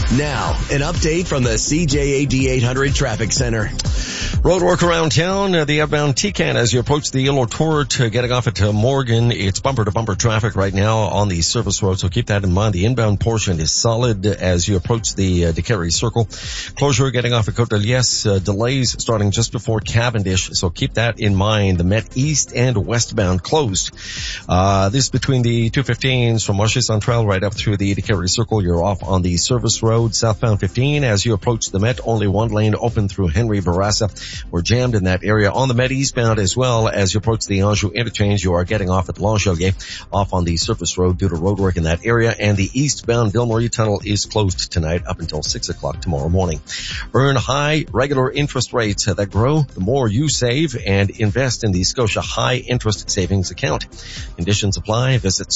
Now, an update from the CJAD 800 Traffic Center. Road work around town, the outbound TCAN as you approach the Yellow Tourt, getting off at Morgan. It's bumper-to-bumper traffic right now on the service road, so keep that in mind. The inbound portion is solid as you approach the DeCarry Circle. Closure getting off at Côte de Liesse, delays starting just before Cavendish, so keep that in mind. The Met East and westbound closed. This between the 215s from Marché Central right up through the DeCarry Circle. You're off on the service road. Southbound 15 as you approach the Met, only one lane open through Henry Bourassa. We're jammed in that area. On the Met eastbound as well, as you approach the Anjou interchange, you are getting off at Longueuil, off on the surface road due to road work in that area. And the eastbound Ville Marie Tunnel is closed tonight up until 6 o'clock tomorrow morning. Earn high regular interest rates that grow the more you save, and invest in the Scotia High Interest Savings Account. Conditions apply. Visit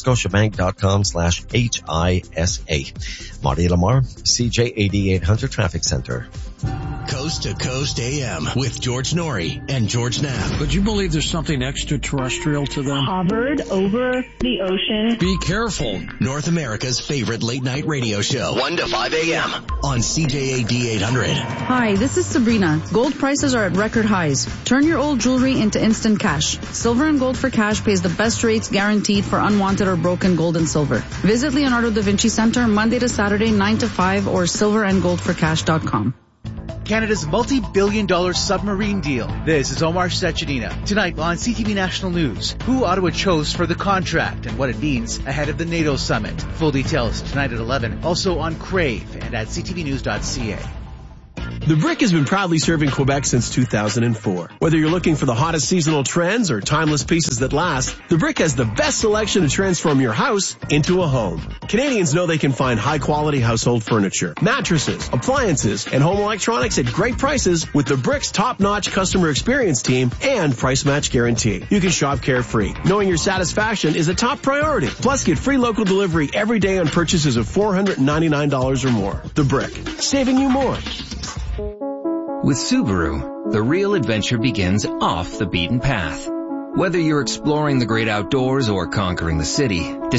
scotiabank.com/HISA. Marty Lamar, CJAD 800 Traffic Center. Coast to Coast AM with George Norrie and George Knapp. Would you believe there's something extraterrestrial to them? Hovered over the ocean. Be careful. North America's favorite late night radio show, 1 to 5 a.m. on CJAD 800. Hi, this is Sabrina. Gold prices are at record highs. Turn your old jewelry into instant cash. Silver and Gold for Cash pays the best rates guaranteed for unwanted or broken gold and silver. Visit Leonardo da Vinci Center Monday to Saturday 9 to 5 or silverandgoldforcash.com. Canada's multi-billion-dollar submarine deal. This is Omar Sechenina. Tonight on CTV National News, who Ottawa chose for the contract and what it means ahead of the NATO summit. Full details tonight at 11. Also on Crave and at ctvnews.ca. The Brick has been proudly serving Quebec since 2004. Whether you're looking for the hottest seasonal trends or timeless pieces that last, The Brick has the best selection to transform your house into a home. Canadians know they can find high-quality household furniture, mattresses, appliances, and home electronics at great prices with The Brick's top-notch customer experience team and price match guarantee. You can shop carefree, knowing your satisfaction is a top priority. Plus, get free local delivery every day on purchases of $499 or more. The Brick, saving you more. With Subaru, the real adventure begins off the beaten path. Whether you're exploring the great outdoors or conquering the city,